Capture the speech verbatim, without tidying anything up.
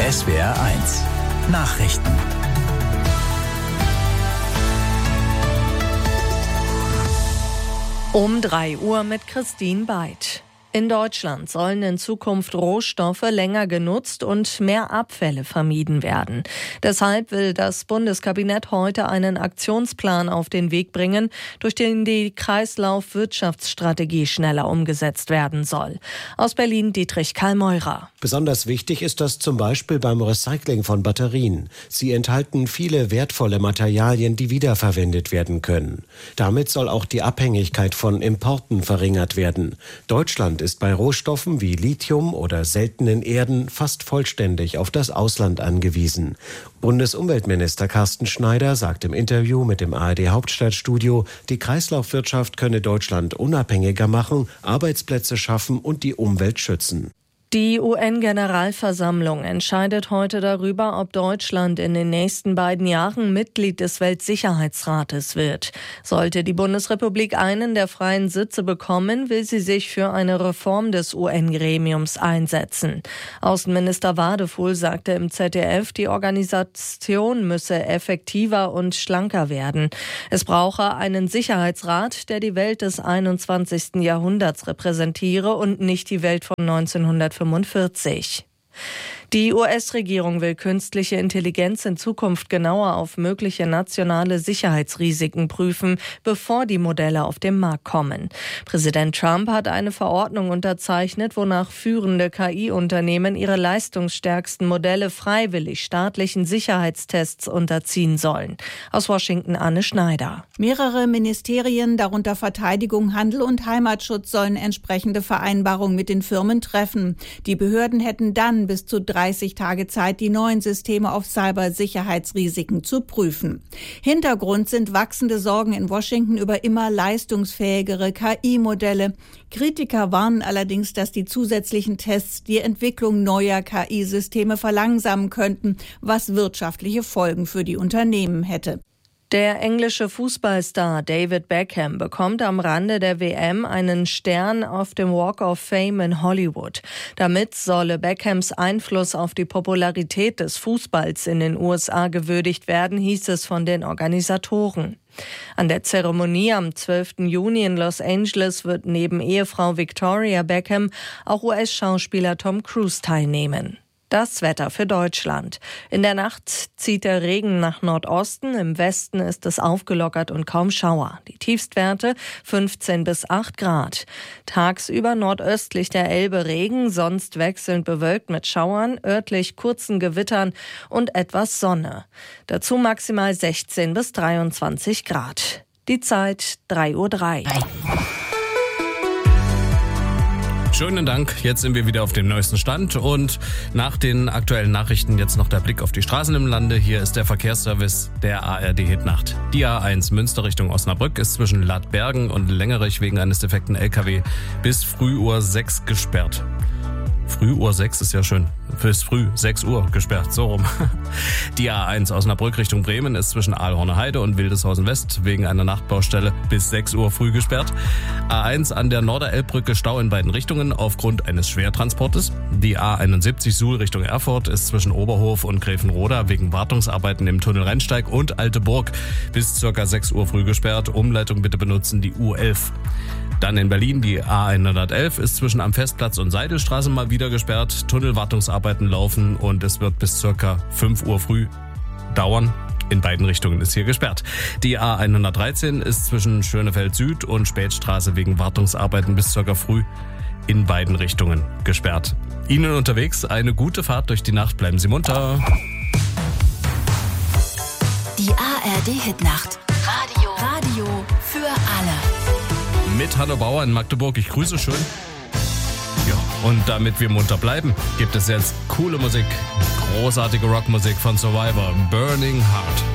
S W R eins Nachrichten. Um drei Uhr mit Christine Beid. In Deutschland sollen in Zukunft Rohstoffe länger genutzt und mehr Abfälle vermieden werden. Deshalb will das Bundeskabinett heute einen Aktionsplan auf den Weg bringen, durch den die Kreislaufwirtschaftsstrategie schneller umgesetzt werden soll. Aus Berlin Dietrich Karl-Meurer. Besonders wichtig ist das zum Beispiel beim Recycling von Batterien. Sie enthalten viele wertvolle Materialien, die wiederverwendet werden können. Damit soll auch die Abhängigkeit von Importen verringert werden. Deutschland ist bei Rohstoffen wie Lithium oder seltenen Erden fast vollständig auf das Ausland angewiesen. Bundesumweltminister Carsten Schneider sagt im Interview mit dem A R D Hauptstadtstudio, die Kreislaufwirtschaft könne Deutschland unabhängiger machen, Arbeitsplätze schaffen und die Umwelt schützen. Die U N-Generalversammlung entscheidet heute darüber, ob Deutschland in den nächsten beiden Jahren Mitglied des Weltsicherheitsrates wird. Sollte die Bundesrepublik einen der freien Sitze bekommen, will sie sich für eine Reform des U N-Gremiums einsetzen. Außenminister Wadefuhl sagte im Z D F, die Organisation müsse effektiver und schlanker werden. Es brauche einen Sicherheitsrat, der die Welt des einundzwanzigsten Jahrhunderts repräsentiere und nicht die Welt von neunzehnhundertfünfundvierzig. Die U S-Regierung will künstliche Intelligenz in Zukunft genauer auf mögliche nationale Sicherheitsrisiken prüfen, bevor die Modelle auf den Markt kommen. Präsident Trump hat eine Verordnung unterzeichnet, wonach führende K I-Unternehmen ihre leistungsstärksten Modelle freiwillig staatlichen Sicherheitstests unterziehen sollen. Aus Washington Anne Schneider. Mehrere Ministerien, darunter Verteidigung, Handel und Heimatschutz, sollen entsprechende Vereinbarungen mit den Firmen treffen. Die Behörden hätten dann bis zu dreißig Tage Zeit, die neuen Systeme auf Cybersicherheitsrisiken zu prüfen. Hintergrund sind wachsende Sorgen in Washington über immer leistungsfähigere K I-Modelle. Kritiker warnen allerdings, dass die zusätzlichen Tests die Entwicklung neuer K I-Systeme verlangsamen könnten, was wirtschaftliche Folgen für die Unternehmen hätte. Der englische Fußballstar David Beckham bekommt am Rande der W M einen Stern auf dem Walk of Fame in Hollywood. Damit solle Beckhams Einfluss auf die Popularität des Fußballs in den U S A gewürdigt werden, hieß es von den Organisatoren. An der Zeremonie am zwölften Juni in Los Angeles wird neben Ehefrau Victoria Beckham auch U S-Schauspieler Tom Cruise teilnehmen. Das Wetter für Deutschland. In der Nacht zieht der Regen nach Nordosten, im Westen ist es aufgelockert und kaum Schauer. Die Tiefstwerte fünfzehn bis acht Grad. Tagsüber nordöstlich der Elbe Regen, sonst wechselnd bewölkt mit Schauern, örtlich kurzen Gewittern und etwas Sonne. Dazu maximal sechzehn bis dreiundzwanzig Grad. Die Zeit drei Uhr drei. Schönen Dank, jetzt sind wir wieder auf dem neuesten Stand und nach den aktuellen Nachrichten jetzt noch der Blick auf die Straßen im Lande. Hier ist der Verkehrsservice der A R D-Hitnacht. Die A eins Münster Richtung Osnabrück ist zwischen Ladbergen und Längerich wegen eines defekten L K W bis Frühuhr sechs gesperrt. Frühuhr sechs ist ja schön. Bis früh sechs Uhr gesperrt, so rum. Die A eins Osnabrück Richtung Bremen ist zwischen Aalhorner Heide und Wildeshausen West wegen einer Nachtbaustelle bis sechs Uhr früh gesperrt. A eins an der Norderelbbrücke Stau in beiden Richtungen aufgrund eines Schwertransportes. Die A einundsiebzig Suhl Richtung Erfurt ist zwischen Oberhof und Gräfenroda wegen Wartungsarbeiten im Tunnel Rennsteig und Alteburg bis ca. sechs Uhr früh gesperrt. Umleitung bitte benutzen die U elf. Dann in Berlin die A hundertelf ist zwischen am Festplatz und Seidelstraße mal wieder gesperrt. Tunnelwartungsarbeiten laufen und es wird bis ca. fünf Uhr früh dauern. In beiden Richtungen ist hier gesperrt. Die A hundertdreizehn ist zwischen Schönefeld Süd und Spätstraße wegen Wartungsarbeiten bis ca. früh in beiden Richtungen gesperrt. Ihnen unterwegs eine gute Fahrt durch die Nacht. Bleiben Sie munter. Die A R D-Hitnacht. Radio. Radio für alle. Mit Hanno Bauer in Magdeburg. Ich grüße schön. Ja, und damit wir munter bleiben, gibt es jetzt coole Musik, großartige Rockmusik von Survivor, Burning Heart.